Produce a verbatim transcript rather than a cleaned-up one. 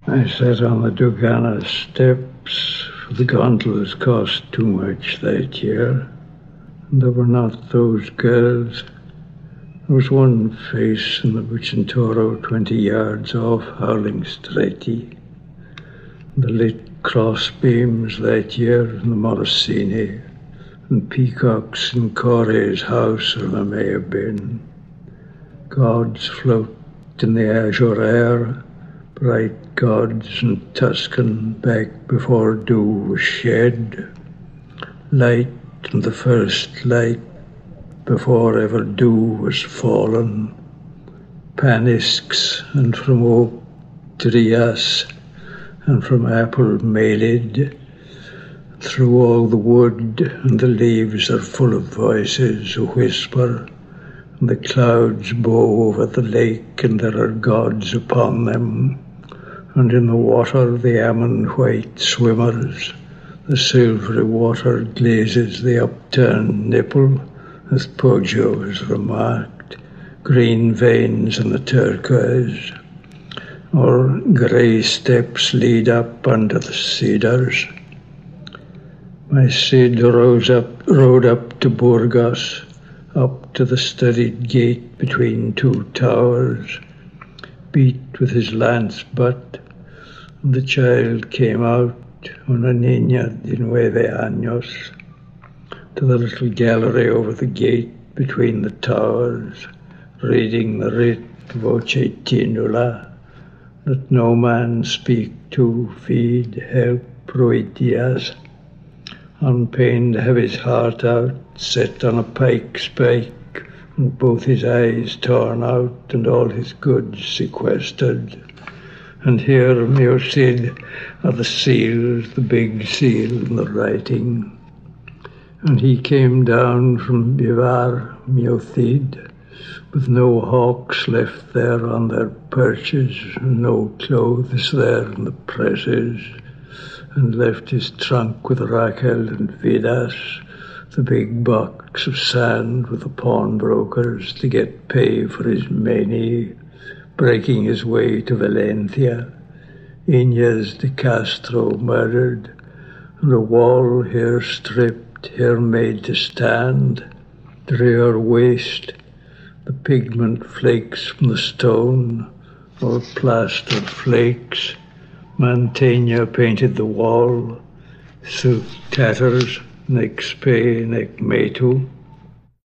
I sat on the Dugana steps, for the gondolas cost too much that year, and there were not those girls. There was one face in the Bucentoro, twenty yards off Howling Stretti. The lit crossbeams that year in the Morosini, and peacocks in Corre's house, or there may have been. Gods float in the azure air, bright gods in Tuscan back before dew was shed. Light and the first light before ever dew was fallen. Panisks and from oak to Rias and from apple melid. Through all the wood and the leaves are full of voices who whisper, and the clouds bow over the lake and there are gods upon them. And in the water the almond white swimmers, the silvery water glazes the upturned nipple, as Poggio has remarked, green veins in the turquoise, or grey steps lead up under the cedars. My Cid rose up, rode up to Burgos, up to the studded gate between two towers, beat with his lance butt, and the child came out, una niña de nueve años, to the little gallery over the gate between the towers, reading the writ voce tinula, that no man speak to, feed, help, proitias, on pain to have his heart out, set on a pike spike, and both his eyes torn out, and all his goods sequestered. And here, mio Cid, are the seals, the big seal and the writing. And he came down from Bivar, mio Cid, with no hawks left there on their perches, and no clothes there in the presses, and left his trunk with Raquel and Vidas, the big box of sand with the pawnbrokers to get pay for his many, breaking his way to Valencia, Inez de Castro murdered, and a wall here stripped, here made to stand, drear waste, the pigment flakes from the stone, or plaster flakes. Mantegna painted the wall, silk tatters, nec spe, nec metu,